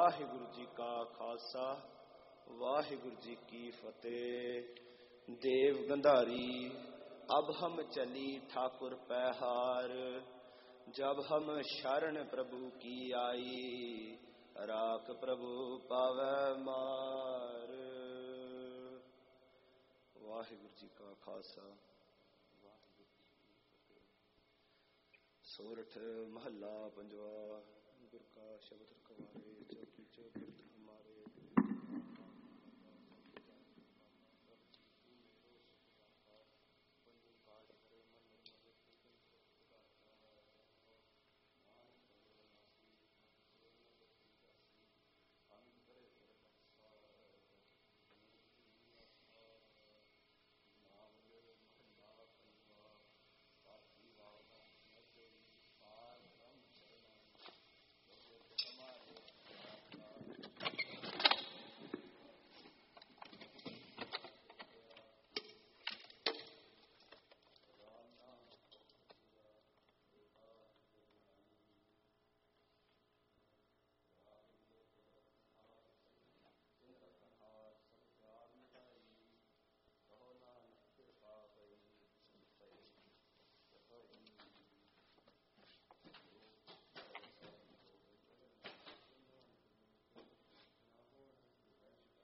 ਵਾਹਿਗੁਰੂ ਜੀ ਕਾ ਖਾਲਸਾ ਵਾਹਿਗੁਰੂ जी की फतेह। देव गंधारी अब हम चली ठाकुर पैहार, जब हम शरण प्रभु की आई, राख प्रभु पावै मार। वाहिगुरू जी का खालसा वाहिगुरू जी की फतेह। सोरठ महला पंजवा। गुर का शब्द रखवार।